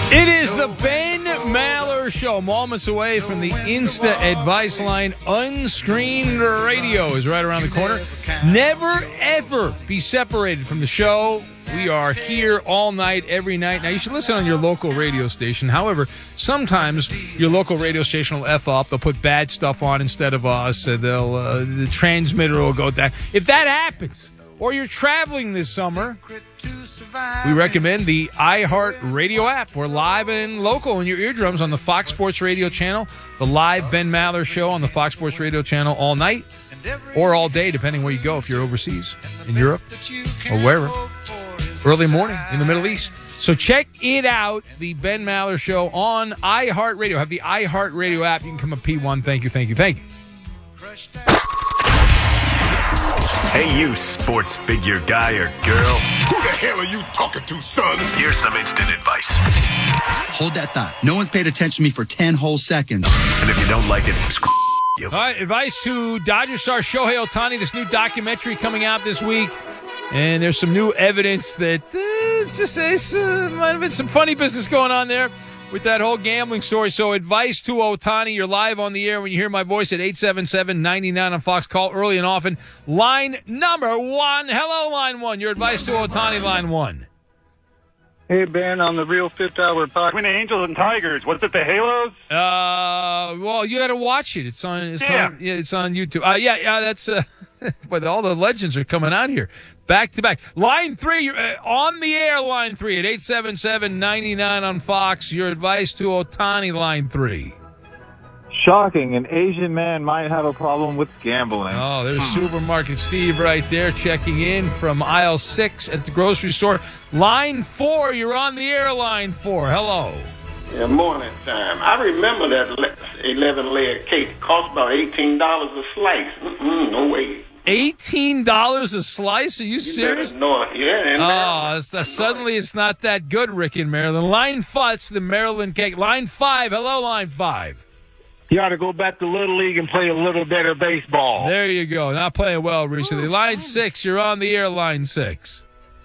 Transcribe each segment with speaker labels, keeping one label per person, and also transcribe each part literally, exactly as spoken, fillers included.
Speaker 1: It is the Ben Maller Show. Moments away from the Insta Advice Line. Unscreened radio is right around the corner. Never, ever be separated from the show. We are here all night, every night. Now, you should listen on your local radio station. However, sometimes your local radio station will F up. They'll put bad stuff on instead of us. And they'll uh, the transmitter will go down. If that happens, or you're traveling this summer, we recommend the iHeart Radio app. We're live and local in your eardrums on the Fox Sports Radio channel, the live Ben Maller Show on the Fox Sports Radio channel all night or all day, depending where you go, if you're overseas, in Europe or wherever, early morning in the Middle East. So check it out, the Ben Maller Show on iHeart Radio. Have the iHeart Radio app. You can come up P one. Thank you, thank you, thank you.
Speaker 2: Hey, you sports figure guy or girl.
Speaker 3: Who the hell are you talking to, son?
Speaker 2: Here's some instant advice.
Speaker 4: Hold that thought. No one's paid attention to me for ten whole seconds.
Speaker 2: And if you don't like it, screw you.
Speaker 1: All right, advice to Dodger star Shohei Ohtani, this new documentary coming out this week. And there's some new evidence that uh, it's just it's, uh, might have been some funny business going on there with that whole gambling story. So advice to Ohtani. You're live on the air when you hear my voice at eight seven seven, nine nine on Fox. Call early and often. Line number one. Hello, line one. Your advice to Ohtani, line one.
Speaker 5: Hey, Ben, on the Real Fifth Hour podcast.
Speaker 6: Between the Angels and Tigers. What's it, the Halos?
Speaker 1: Uh, well, you got to watch it. It's on. It's
Speaker 6: yeah.
Speaker 1: on. Yeah, it's on YouTube. Uh, yeah, yeah. That's. Uh, but all the legends are coming out here, back to back. Line three, you're uh, on the air. Line three at eight seven seven, nine nine on Fox. Your advice to Ohtani, line three.
Speaker 5: Shocking. An Asian man might have a problem with gambling.
Speaker 1: Oh, there's Supermarket Steve right there checking in from aisle six at the grocery store. Line four, you're on the air. Line four. Hello.
Speaker 7: Yeah, morning time. I remember that eleven-layer cake cost about eighteen dollars a slice. Mm-mm, no way.
Speaker 1: eighteen dollars a slice? Are you, you serious?
Speaker 7: No, yeah.
Speaker 1: Oh, it's, uh, suddenly it's not that good, Rick in Maryland. Line five, the Maryland cake. Line five. Hello, line five.
Speaker 5: You ought to go back to Little League and play a little better baseball.
Speaker 1: There you go. Not playing well recently. Line six, you're on the air, line six.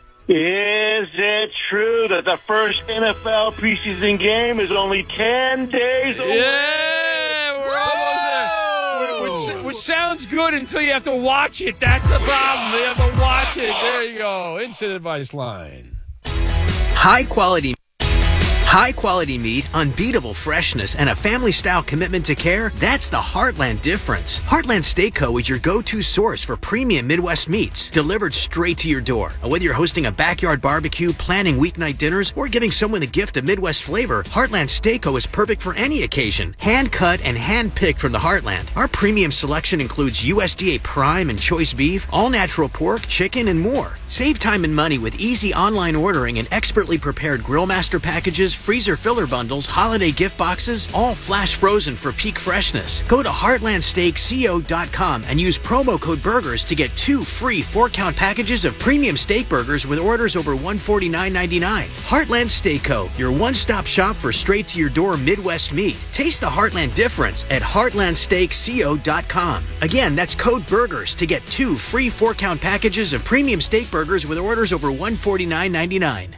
Speaker 5: Is it true that the first N F L preseason game is only ten days away?
Speaker 1: Yeah, we're almost there. Which, which sounds good until you have to watch it. That's the problem. You have to watch it. There you go. Instant advice line.
Speaker 8: High quality. High quality meat, unbeatable freshness, and a family-style commitment to care, that's the Heartland difference. Heartland Steak Co. is your go-to source for premium Midwest meats, delivered straight to your door. And whether you're hosting a backyard barbecue, planning weeknight dinners, or giving someone a gift of Midwest flavor, Heartland Steak Co. is perfect for any occasion. Hand-cut and hand-picked from the Heartland. Our premium selection includes U S D A prime and choice beef, all-natural pork, chicken, and more. Save time and money with easy online ordering and expertly prepared Grill Master packages, freezer filler bundles, holiday gift boxes, all flash frozen for peak freshness. Go to heartland steak co dot com and use promo code BURGERS to get two free four-count packages of premium steak burgers with orders over one hundred forty-nine ninety-nine. Heartland Steak Co., your one-stop shop for straight-to-your-door Midwest meat. Taste the Heartland difference at heartland steak co dot com. Again, that's code BURGERS to get two free four-count packages of premium steak burgers with orders over one hundred forty-nine ninety-nine.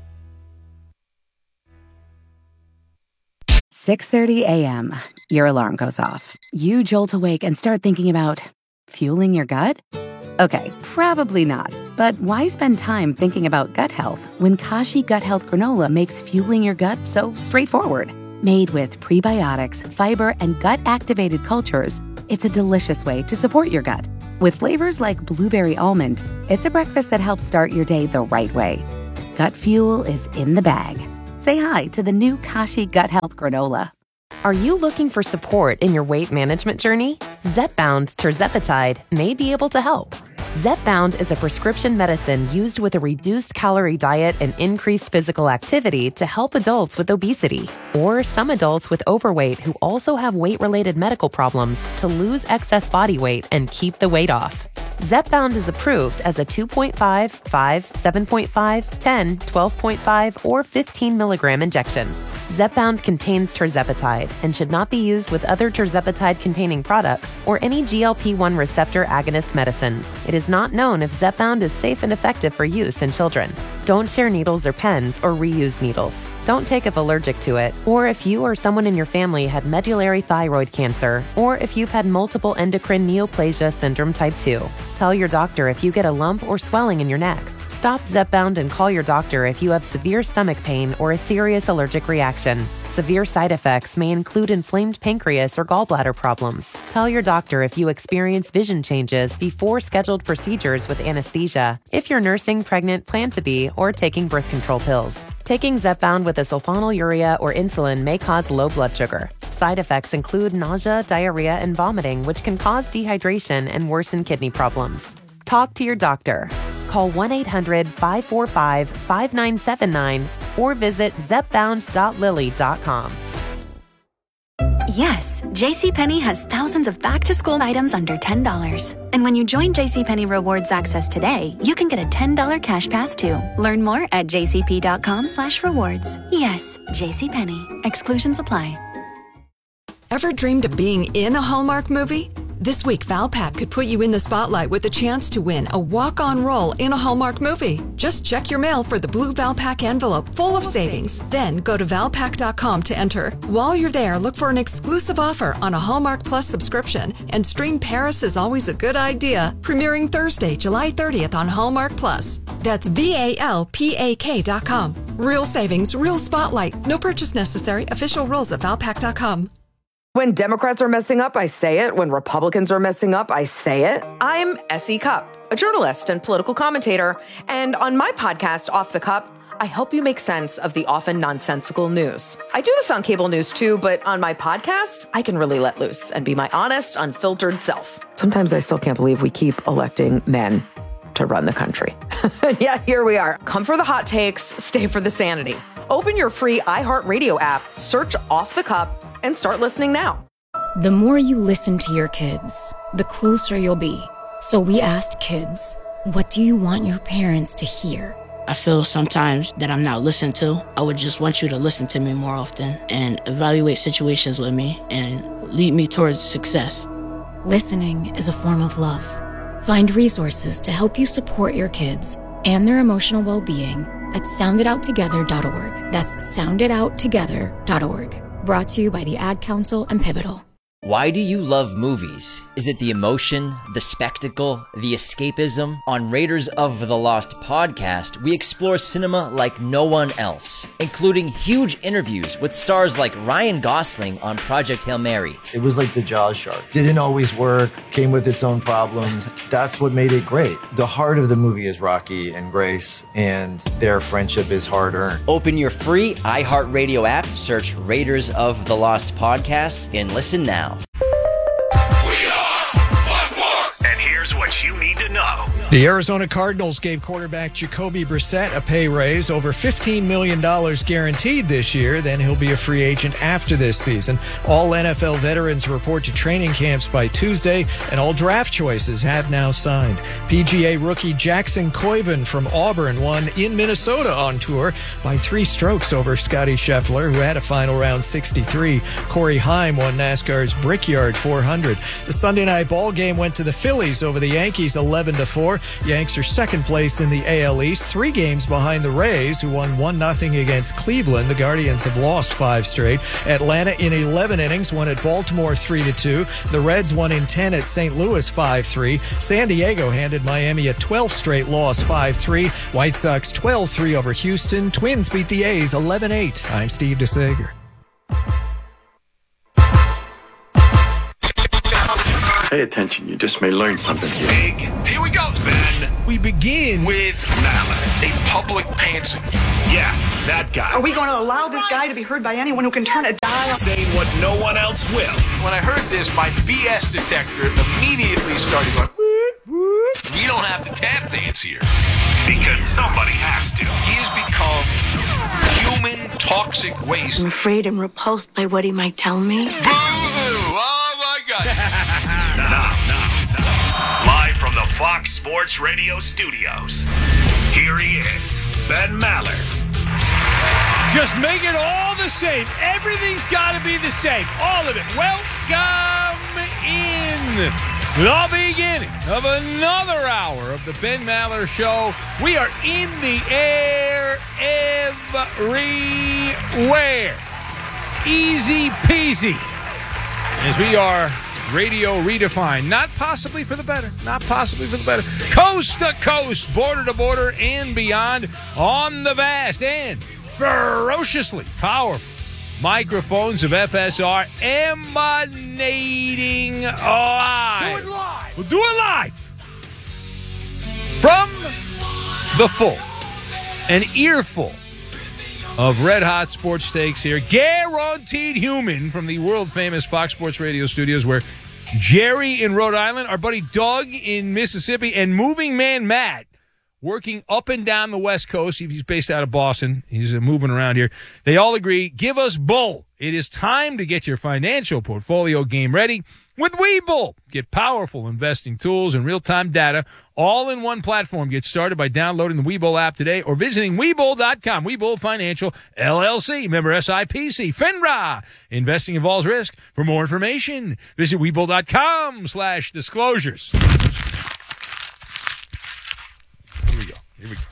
Speaker 9: six thirty a.m. Your alarm goes off. You jolt awake and start thinking about fueling your gut? Okay, probably not. But why spend time thinking about gut health when Kashi Gut Health Granola makes fueling your gut so straightforward? Made with prebiotics, fiber, and gut-activated cultures, it's a delicious way to support your gut. With flavors like blueberry almond, it's a breakfast that helps start your day the right way. Gut fuel is in the bag. Say hi to the new Kashi Gut Health Granola.
Speaker 10: Are you looking for support in your weight management journey? Zepbound tirzepatide may be able to help. Zepbound is a prescription medicine used with a reduced calorie diet and increased physical activity to help adults with obesity or some adults with overweight who also have weight-related medical problems to lose excess body weight and keep the weight off. Zepbound is approved as a two point five, five, seven point five, ten, twelve point five, or fifteen milligram injection. Zepbound contains tirzepatide and should not be used with other tirzepatide-containing products or any G L P one receptor agonist medicines. It is not known if Zepbound is safe and effective for use in children. Don't share needles or pens or reuse needles. Don't take if allergic to it, or if you or someone in your family had medullary thyroid cancer, or if you've had multiple endocrine neoplasia syndrome type two. Tell your doctor if you get a lump or swelling in your neck. Stop Zepbound and call your doctor if you have severe stomach pain or a serious allergic reaction. Severe side effects may include inflamed pancreas or gallbladder problems. Tell your doctor if you experience vision changes before scheduled procedures with anesthesia, if you're nursing, pregnant, plan to be, or taking birth control pills. Taking Zepbound with a sulfonylurea or insulin may cause low blood sugar. Side effects include nausea, diarrhea, and vomiting, which can cause dehydration and worsen kidney problems. Talk to your doctor. Call one eight hundred five four five five nine seven nine or visit zepbound dot lilly dot com.
Speaker 11: Yes, JCPenney has thousands of back-to-school items under ten dollars. And when you join JCPenney Rewards Access today, you can get a ten dollars cash pass too. Learn more at jcp.com slash rewards. Yes, JCPenney. Exclusions apply.
Speaker 12: Ever dreamed of being in a Hallmark movie? This week, Valpak could put you in the spotlight with a chance to win a walk-on role in a Hallmark movie. Just check your mail for the blue Valpak envelope full of savings. Then go to valpak dot com to enter. While you're there, look for an exclusive offer on a Hallmark Plus subscription and stream Paris is Always a Good Idea, premiering Thursday, July thirtieth on Hallmark Plus. That's V A L P A K dot com. Real savings, real spotlight. No purchase necessary. Official rules at valpak dot com.
Speaker 13: When Democrats are messing up, I say it. When Republicans are messing up, I say it. I'm Essie Cupp, a journalist and political commentator. And on my podcast, Off the Cup, I help you make sense of the often nonsensical news. I do this on cable news too, but on my podcast, I can really let loose and be my honest, unfiltered self. Sometimes I still can't believe we keep electing men to run the country. Yeah, here we are. Come for the hot takes, stay for the sanity. Open your free iHeartRadio app, search Off the Cup, and start listening now.
Speaker 14: The more you listen to your kids, the closer you'll be. So we asked kids, what do you want your parents to hear?
Speaker 15: I feel sometimes that I'm not listened to. I would just want you to listen to me more often and evaluate situations with me and lead me towards success.
Speaker 14: Listening is a form of love. Find resources to help you support your kids and their emotional well-being at sound it out together dot org. That's sound it out together dot org. Brought to you by the Ad Council and Pivotal.
Speaker 16: Why do you love movies? Is it the emotion, the spectacle, the escapism? On Raiders of the Lost podcast, we explore cinema like no one else, including huge interviews with stars like Ryan Gosling on Project Hail Mary.
Speaker 17: It was like the Jaws shark. Didn't always work, came with its own problems. That's what made it great. The heart of the movie is Rocky and Grace, and their friendship is hard-earned.
Speaker 16: Open your free iHeartRadio app, search Raiders of the Lost podcast, and listen now.
Speaker 2: And here's what you need to know.
Speaker 18: The Arizona Cardinals gave quarterback Jacoby Brissett a pay raise, over fifteen million dollars guaranteed this year. Then he'll be a free agent after this season. All N F L veterans report to training camps by Tuesday, and all draft choices have now signed. P G A rookie Jackson Koiven from Auburn won in Minnesota on tour by three strokes over Scotty Scheffler, who had a final round sixty-three. Corey Heim won NASCAR's Brickyard four hundred. The Sunday night ball game went to the Phillies over the Yankees eleven to four. Yanks are second place in the A L East, three games behind the Rays, who won one nothing against Cleveland. The Guardians have lost five straight. Atlanta in eleven innings won at Baltimore three to two. The Reds won in ten at Saint Louis five three. San Diego handed Miami a twelfth straight loss five three. White Sox twelve three over Houston. Twins beat the A's eleven eight. I'm Steve DeSager.
Speaker 19: Pay attention, you just may learn something here.
Speaker 3: Big. Here we go, Ben.
Speaker 1: We begin
Speaker 3: with Mallett, a public pantser. Yeah, that guy.
Speaker 20: Are we going to allow this guy to be heard by anyone who can turn a dial?
Speaker 3: Saying what no one else will. When I heard this, my B S detector immediately started going, whoop, whoop. You don't have to tap dance here. Because somebody has to. He has become human toxic waste.
Speaker 21: I'm afraid I'm repulsed by what he might tell me.
Speaker 3: Boo-hoo! Oh, my God.
Speaker 2: Now, now, now. Live from the Fox Sports Radio studios, here he is, Ben Maller.
Speaker 1: Just making all the the same. Everything's got to be the same. All of it. Welcome in the beginning of another hour of the Ben Maller Show. We are in the air everywhere. Easy peasy. As we are radio redefined. Not possibly for the better. Not possibly for the better. Coast to coast, border to border, and beyond on the vast and ferociously powerful microphones of F S R emanating live. Do it live. We'll do it live. From the full, an earful of red-hot sports takes here. Guaranteed human from the world-famous Fox Sports Radio studios where Jerry in Rhode Island, our buddy Doug in Mississippi, and moving man Matt working up and down the West Coast. He's based out of Boston. He's uh, moving around here. They all agree, give us Bull. It is time to get your financial portfolio game ready with Webull. Get powerful investing tools and real-time data all in one platform. Get started by downloading the Webull app today or visiting Webull dot com. Webull Financial, L L C, member S I P C, FINRA. Investing involves risk. For more information, visit Webull dot com slash disclosures. Here we go. Here we go.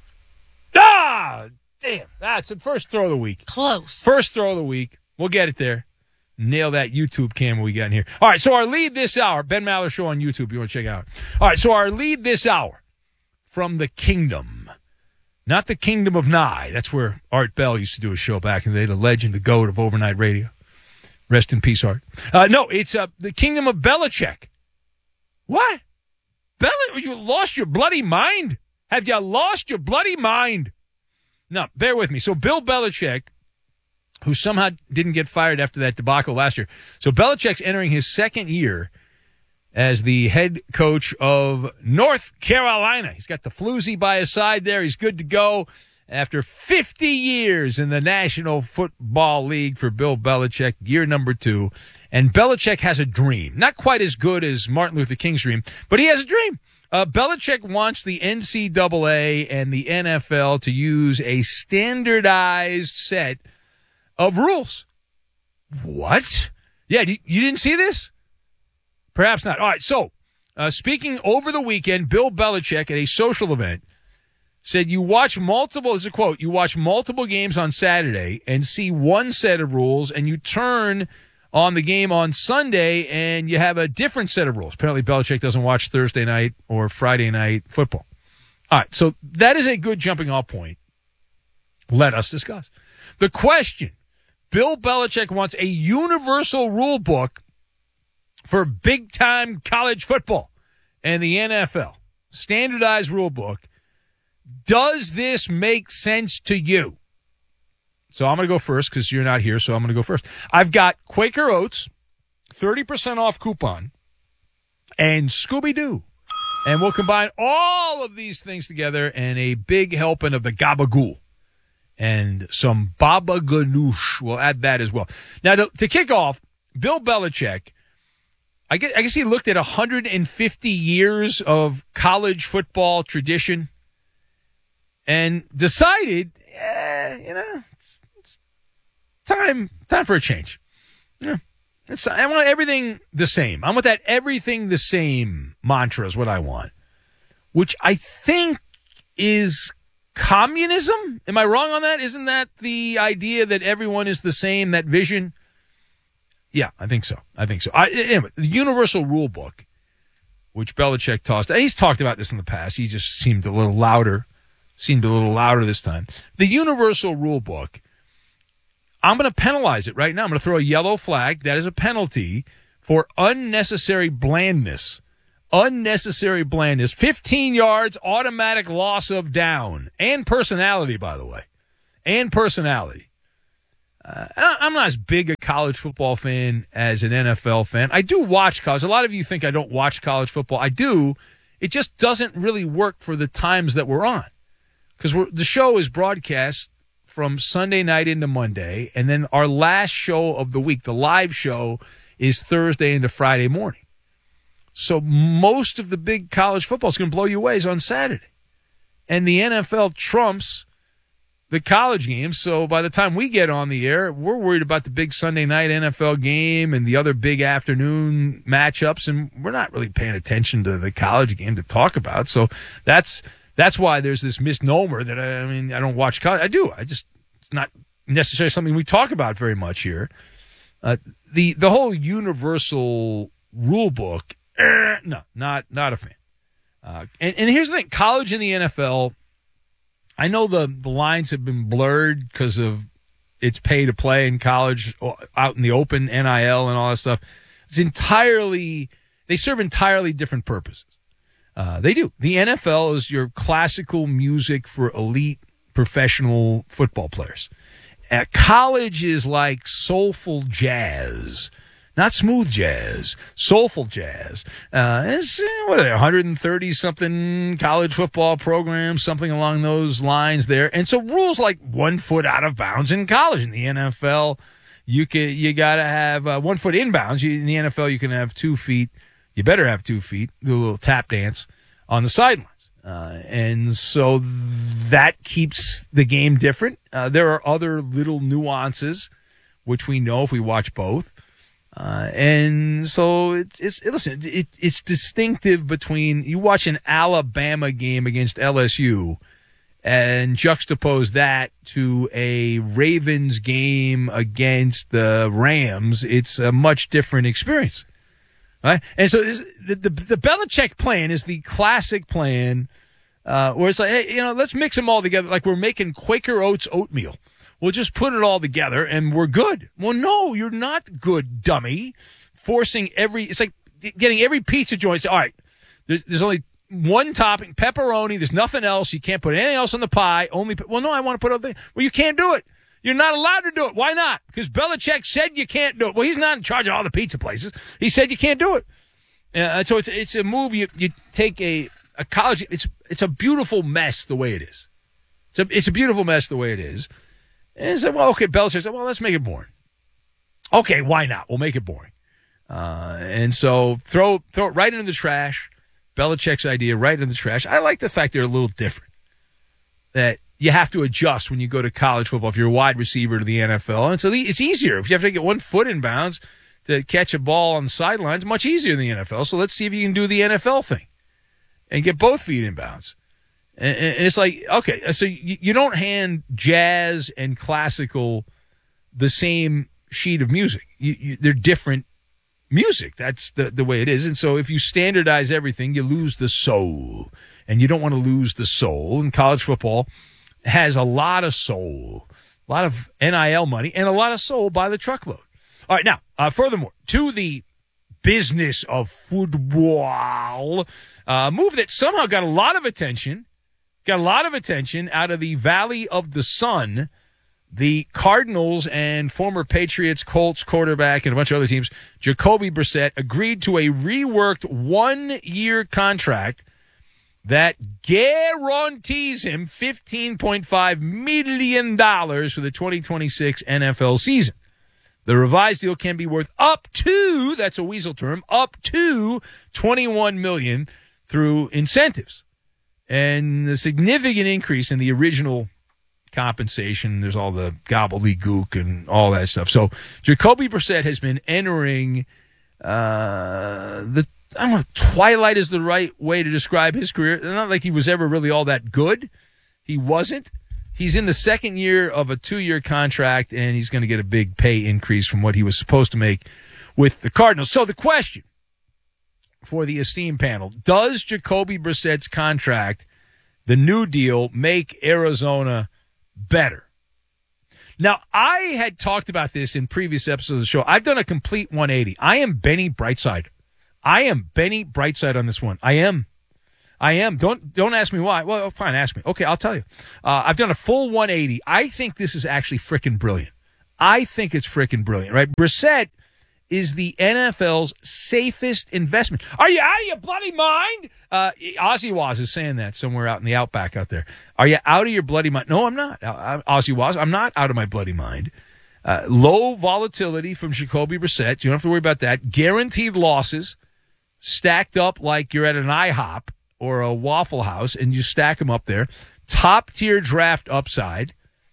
Speaker 1: Ah, damn. That's the first throw of the week.
Speaker 4: Close.
Speaker 1: First throw of the week. We'll get it there. Nail that YouTube camera we got in here. All right, so our lead this hour, Ben Maller Show on YouTube, you want to check out. All right, so our lead this hour from the Kingdom. Not the Kingdom of Nye. That's where Art Bell used to do a show back in the day, the legend, the goat of overnight radio. Rest in peace, Art. Uh, no, it's uh, the Kingdom of Belichick. What? Bel- you lost your bloody mind? Have you lost your bloody mind? No, bear with me. So Bill Belichick, who somehow didn't get fired after that debacle last year. So Belichick's entering his second year as the head coach of North Carolina. He's got the floozy by his side there. He's good to go after fifty years in the National Football League for Bill Belichick, year number two. And Belichick has a dream. Not quite as good as Martin Luther King's dream, but he has a dream. Uh, Belichick wants the N C double A and the N F L to use a standardized set of rules. What? Yeah, you didn't see this? Perhaps not. All right, so uh, speaking over the weekend, Bill Belichick at a social event said you watch multiple, as a quote, you watch multiple games on Saturday and see one set of rules, and you turn on the game on Sunday and you have a different set of rules. Apparently Belichick doesn't watch Thursday night or Friday night football. All right, so that is a good jumping off point. Let us discuss. The question, Bill Belichick wants a universal rule book for big-time college football and the N F L. Standardized rule book. Does this make sense to you? So I'm going to go first because you're not here, so I'm going to go first. I've got Quaker Oats, thirty percent off coupon, and Scooby-Doo. And we'll combine all of these things together in a big helping of the gabagool. And some baba ganoush. We'll add that as well. Now, to, to kick off, Bill Belichick, I guess, I guess he looked at one hundred fifty years of college football tradition and decided, eh, you know, it's, it's time time for a change. Yeah, it's, I want everything the same. I want that everything the same mantra is what I want, which I think is communism? Am I wrong on that? Isn't that the idea that everyone is the same, that vision? Yeah, I think so. I think so. I, anyway, the Universal Rule Book, which Belichick tossed. He's talked about this in the past. He just seemed a little louder. Seemed a little louder this time. The Universal Rule Book, I'm going to penalize it right now. I'm going to throw a yellow flag. That is a penalty for unnecessary blandness. Unnecessary blandness. fifteen yards, automatic loss of down. And personality, by the way. And personality. Uh, I'm not as big a college football fan as an N F L fan. I do watch college. A lot of you think I don't watch college football. I do. It just doesn't really work for the times that we're on. Because the show is broadcast from Sunday night into Monday, and then our last show of the week, the live show, is Thursday into Friday morning. So most of the big college football is going to blow you away is on Saturday. And the N F L trumps the college games. So by the time we get on the air, we're worried about the big Sunday night N F L game and the other big afternoon matchups, and we're not really paying attention to the college game to talk about. So that's that's why there's this misnomer that, I, I mean, I don't watch college. I do. I just, it's not necessarily something we talk about very much here. Uh, the the whole universal rule book, eh, no, not not a fan. Uh, and, and here's the thing, college and the N F L, I know the, the lines have been blurred because of it's pay to play in college, out in the open, N I L and all that stuff. It's entirely, they serve entirely different purposes. Uh, they do. The N F L is your classical music for elite professional football players. Uh, college is like soulful jazz. Not smooth jazz, soulful jazz. Uh, it's, what are they, one hundred thirty something college football programs, something along those lines there. And so rules like one foot out of bounds in college. In the N F L, you can, you got to have uh, one foot inbounds. You, in the N F L, you can have two feet. You better have two feet. Do a little tap dance on the sidelines. Uh, and so that keeps the game different. Uh, there are other little nuances, which we know if we watch both. Uh, and so it's, it's listen, it, it's distinctive between you watch an Alabama game against L S U and juxtapose that to a Ravens game against the Rams. It's a much different experience. Right? And so this, the, the, the Belichick plan is the classic plan, uh, where it's like, hey, you know, let's mix them all together. Like we're making Quaker Oats oatmeal. We'll just put it all together and we're good. Well, no, you're not good, dummy. Forcing every, it's like getting every pizza joint. Say, all right, there's, there's only one topping, pepperoni. There's nothing else. You can't put anything else on the pie. Only, well, no, I want to put other things. Well, you can't do it. You're not allowed to do it. Why not? Because Belichick said you can't do it. Well, he's not in charge of all the pizza places. He said you can't do it. Uh, so it's it's a move. You you take a, a college. It's it's a beautiful mess the way it is. It's a it's a beautiful mess the way it is. And he said, well, okay, Belichick said, well, let's make it boring. Okay, why not? We'll make it boring. Uh, and so throw throw it right into the trash. Belichick's idea right into the trash. I like the fact they're a little different. That you have to adjust when you go to college football if you're a wide receiver to the N F L. And so it's easier. If you have to get one foot in bounds to catch a ball on the sidelines, much easier in the N F L. So let's see if you can do the N F L thing and get both feet in bounds. And it's like, okay, so you don't hand jazz and classical the same sheet of music. You, you, they're different music. That's the, the way it is. And so if you standardize everything, you lose the soul. And you don't want to lose the soul. And college football has a lot of soul, a lot of N I L money, and a lot of soul by the truckload. All right, now, uh, furthermore, to the business of football, a uh, move that somehow got a lot of attention. Got a lot of attention out of the Valley of the Sun. The Cardinals and former Patriots, Colts quarterback, and a bunch of other teams, Jacoby Brissett, agreed to a reworked one-year contract that guarantees him fifteen point five million dollars for the twenty twenty-six N F L season. The revised deal can be worth up to, that's a weasel term, up to twenty-one million dollars through incentives. And the significant increase in the original compensation, there's all the gobbledygook and all that stuff. So Jacoby Brissett has been entering uh, the, I don't know if twilight is the right way to describe his career. It's not like he was ever really all that good. He wasn't. He's in the second year of a two-year contract, and he's going to get a big pay increase from what he was supposed to make with the Cardinals. So the question for the esteemed panel, does Jacoby Brissett's contract, the new deal, make Arizona better? Now, I had talked about this in previous episodes of the show. I've done a complete one eighty. I am Benny Brightside. I am Benny Brightside on this one. I am. I am. Don't don't ask me why. Well, fine, ask me. Okay, I'll tell you. Uh, I've done a full one eighty. I think this is actually freaking brilliant. I think it's freaking brilliant, right? Brissett is the N F L's safest investment. Are you out of your bloody mind? Uh, Ozzy Waz is saying that somewhere out in the outback out there. Are you out of your bloody mind? No, I'm not. Uh, Ozzy Waz, I'm not out of my bloody mind. Uh, low volatility from Jacoby Brissett. You don't have to worry about that. Guaranteed losses stacked up like you're at an IHOP or a Waffle House, and you stack them up there. Top-tier draft upside.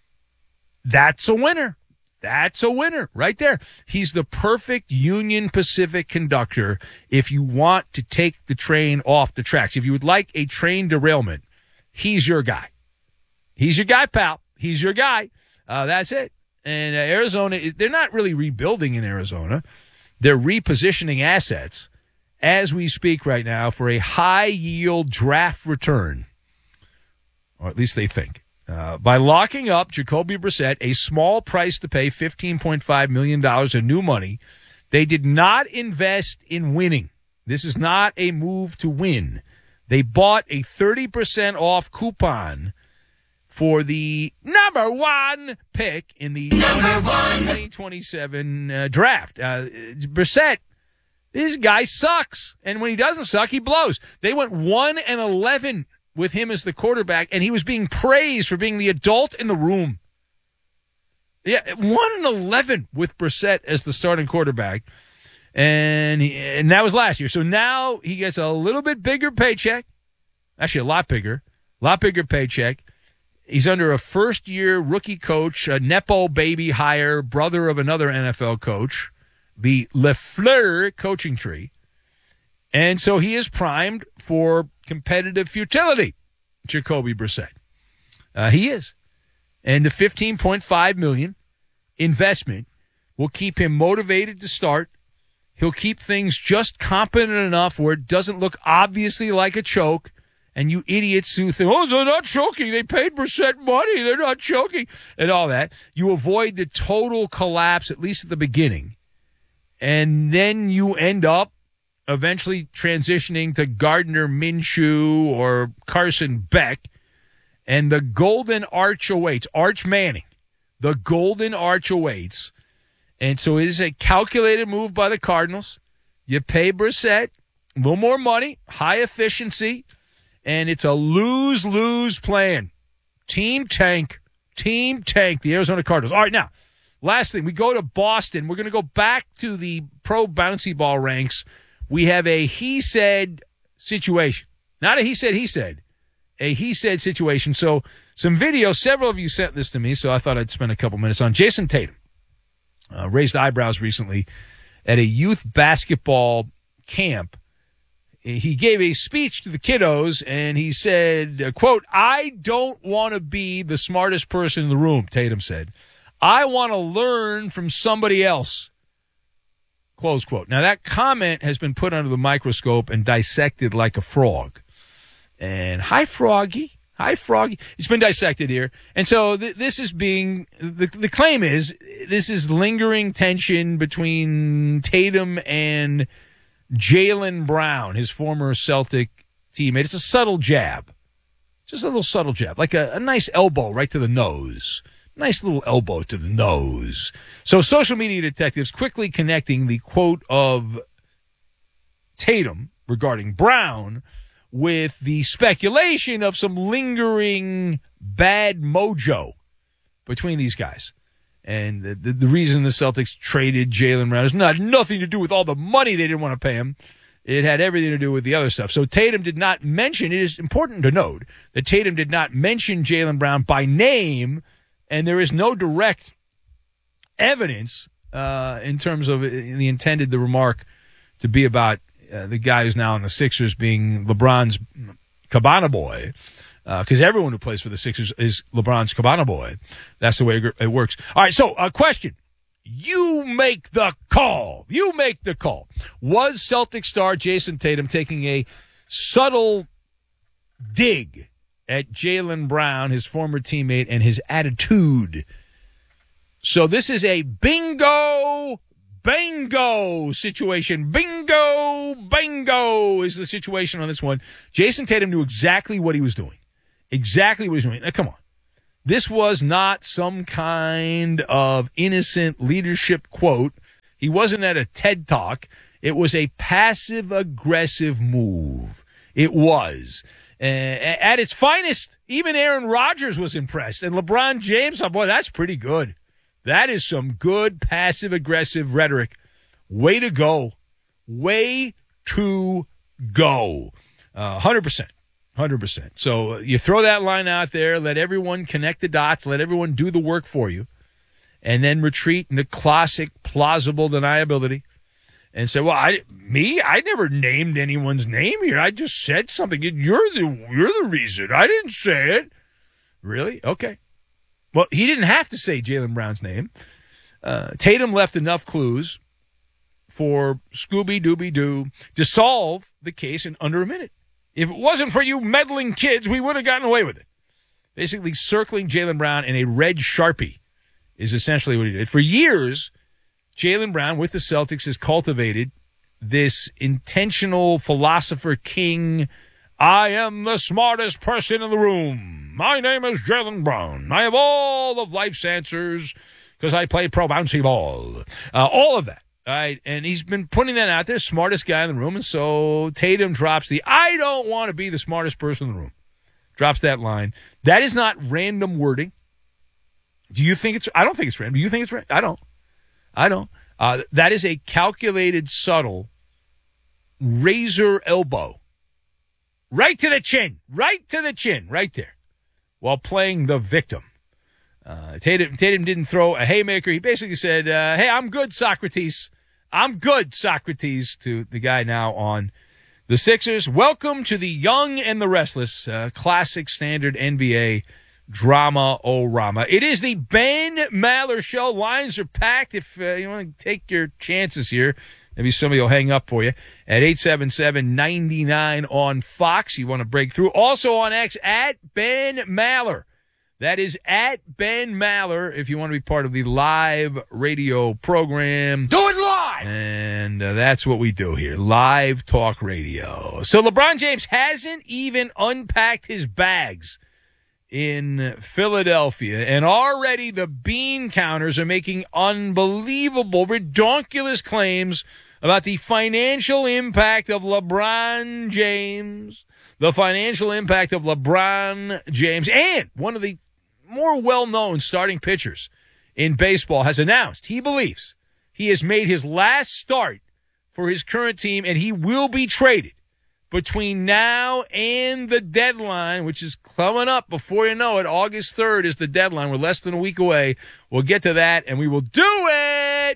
Speaker 1: That's a winner. That's a winner right there. He's the perfect Union Pacific conductor if you want to take the train off the tracks. If you would like a train derailment, he's your guy. He's your guy, pal. He's your guy. Uh, that's it. And uh, Arizona, they're not really rebuilding in Arizona. They're repositioning assets as we speak right now for a high-yield draft return, or at least they think. Uh, by locking up Jacoby Brissett, a small price to pay, fifteen point five million dollars of new money, they did not invest in winning. This is not a move to win. They bought a thirty percent off coupon for the number one pick in the twenty twenty-seven uh, draft. Uh, Brissett, this guy sucks. And when he doesn't suck, he blows. They went one and eleven with him as the quarterback, and he was being praised for being the adult in the room. Yeah, one and eleven with Brissett as the starting quarterback, and he, and that was last year. So now he gets a little bit bigger paycheck, actually a lot bigger, a lot bigger paycheck. He's under a first-year rookie coach, a Nepo baby hire, brother of another N F L coach, the LeFleur coaching tree. And so he is primed for competitive futility, Jacoby Brissett. Uh, he is. And the fifteen point five million dollars investment will keep him motivated to start. He'll keep things just competent enough where it doesn't look obviously like a choke. And you idiots who think, oh, they're not choking. They paid Brissett money. They're not choking. And all that. You avoid the total collapse, at least at the beginning. And then you end up eventually transitioning to Gardner Minshew or Carson Beck, and the golden arch awaits. Arch Manning. The golden arch awaits. And so it is a calculated move by the Cardinals. You pay Brissett a little more money, high efficiency, and it's a lose-lose plan. Team tank. Team tank, the Arizona Cardinals. All right, now, last thing. We go to Boston. We're going to go back to the pro bouncy ball ranks. We have a he said situation. Not a he said, he said. A he said situation. So some video, several of you sent this to me, so I thought I'd spend a couple minutes on Jason Tatum. Uh, raised eyebrows recently at a youth basketball camp. He gave a speech to the kiddos, and he said, uh, quote, I don't want to be the smartest person in the room, Tatum said. I want to learn from somebody else. Close quote. Now, that comment has been put under the microscope and dissected like a frog. And hi, Froggy. Hi, Froggy. It's been dissected here. And so th- this is being, the, the claim is, this is lingering tension between Tatum and Jaylen Brown, his former Celtic teammate. It's a subtle jab. Just a little subtle jab, like a, a nice elbow right to the nose. Nice little elbow to the nose. So social media detectives quickly connecting the quote of Tatum regarding Brown with the speculation of some lingering bad mojo between these guys. And the, the, the reason the Celtics traded Jaylen Brown has not nothing to do with all the money they didn't want to pay him. It had everything to do with the other stuff. So Tatum did not mention, it is important to note that Tatum did not mention Jaylen Brown by name. And there is no direct evidence uh, in terms of the intended the remark to be about uh, the guy who's now in the Sixers being LeBron's cabana boy, because uh, everyone who plays for the Sixers is LeBron's cabana boy. That's the way it works. All right, so a uh, question. You make the call. You make the call. Was Celtic star Jason Tatum taking a subtle dig at Jaylen Brown, his former teammate, and his attitude? So this is a bingo, bango situation. Bingo, bango is the situation on this one. Jason Tatum knew exactly what he was doing. Exactly what he was doing. Now, come on. This was not some kind of innocent leadership quote. He wasn't at a TED Talk. It was a passive-aggressive move. It was. Uh, at its finest, even Aaron Rodgers was impressed. And LeBron James, oh boy, that's pretty good. That is some good passive-aggressive rhetoric. Way to go. Way to go. Uh, one hundred percent. one hundred percent. So uh, you throw that line out there, let everyone connect the dots, let everyone do the work for you. and then retreat into classic plausible deniability and say, well, I, me, I never named anyone's name here. I just said something. You're the, you're the reason. I didn't say it. Really? Okay. Well, he didn't have to say Jaylen Brown's name. Uh, Tatum left enough clues for Scooby-Dooby-Doo to solve the case in under a minute. If it wasn't for you meddling kids, we would have gotten away with it. Basically, circling Jaylen Brown in a red Sharpie is essentially what he did. For years, Jaylen Brown with the Celtics has cultivated this intentional philosopher king. I am the smartest person in the room. My name is Jaylen Brown. I have all of life's answers because I play pro bouncy ball. Uh, all of that. All right, and he's been putting that out there, smartest guy in the room, and so Tatum drops the, I don't want to be the smartest person in the room. Drops that line. That is not random wording. Do you think it's, I don't think it's random. Do you think it's random? I don't. I don't. Uh, that is a calculated, subtle, razor elbow. Right to the chin. Right to the chin. Right there. While playing the victim. Uh, Tatum, Tatum didn't throw a haymaker. He basically said, uh, hey, I'm good, Socrates. I'm good, Socrates, to the guy now on the Sixers. Welcome to the Young and the Restless, uh, classic standard N B A drama-o-rama. It is the Ben Maller Show. Lines are packed. If uh, you want to take your chances here, maybe somebody will hang up for you at eight seven seven, nine nine on Fox. You want to break through. Also on X, at Ben Maller. That is at Ben Maller if you want to be part of the live radio program.
Speaker 4: Do it live!
Speaker 1: And uh, that's what we do here, live talk radio. So LeBron James hasn't even unpacked his bags in Philadelphia, and already the bean counters are making unbelievable, redonkulous claims about the financial impact of LeBron James, the financial impact of LeBron James, and one of the more well-known starting pitchers in baseball has announced he believes he has made his last start for his current team, and he will be traded between now and the deadline, which is coming up before you know it. August third is the deadline. We're less than a week away. We'll get to that, and we will do it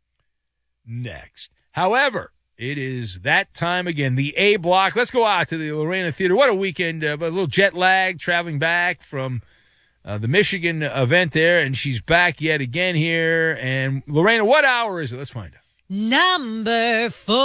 Speaker 1: next. However, it is that time again, the A block. Let's go out to the Lorena Theater. What a weekend, uh, a little jet lag traveling back from uh, the Michigan event there, and she's back yet again here. And Lorena, what hour is it? Let's find out.
Speaker 22: Number four.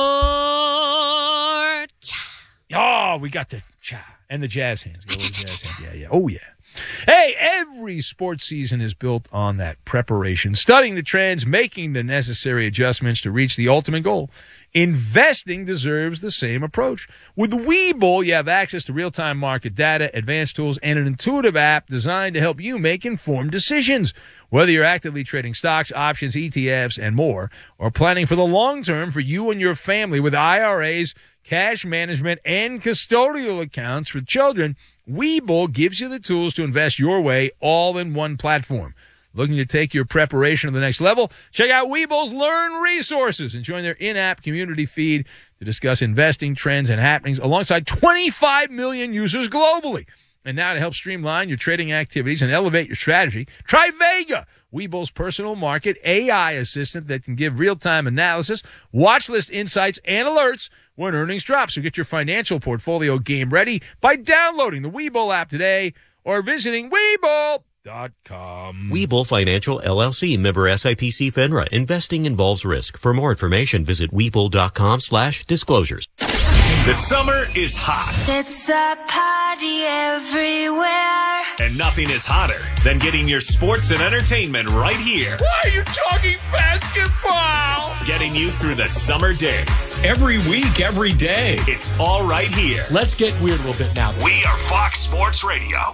Speaker 1: Oh, we got the cha and the jazz hands. Got the jazz hands. Yeah, yeah. Oh, yeah. Hey, every sports season is built on that preparation, studying the trends, making the necessary adjustments to reach the ultimate goal. Investing deserves the same approach. With Webull, you have access to real-time market data, advanced tools, and an intuitive app designed to help you make informed decisions. Whether you're actively trading stocks, options, E T Fs, and more, or planning for the long term for you and your family with I R As, cash management, and custodial accounts for children, Webull gives you the tools to invest your way all in one platform. Looking to take your preparation to the next level? Check out Webull's Learn Resources and join their in-app community feed to discuss investing trends and happenings alongside twenty-five million users globally. And now to help streamline your trading activities and elevate your strategy, try Vega, Webull's personal market A I assistant that can give real-time analysis, watch list insights, and alerts when earnings drop. So get your financial portfolio game ready by downloading the Webull app today or visiting Webull dot com.
Speaker 23: Webull Financial, L L C, member S I P C FINRA. Investing involves risk. For more information, visit Webull dot com slash disclosures.
Speaker 2: The summer is hot.
Speaker 22: It's a party everywhere.
Speaker 2: And nothing is hotter than getting your sports and entertainment right here.
Speaker 1: Why are you talking basketball?
Speaker 2: Getting you through the summer days.
Speaker 4: Every week, every day.
Speaker 2: It's all right here.
Speaker 4: Let's get weird a little bit now.
Speaker 2: We are Fox Sports Radio.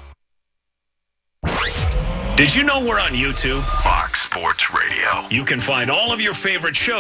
Speaker 2: Did you know we're on YouTube? Fox Sports Radio. You can find all of your favorite shows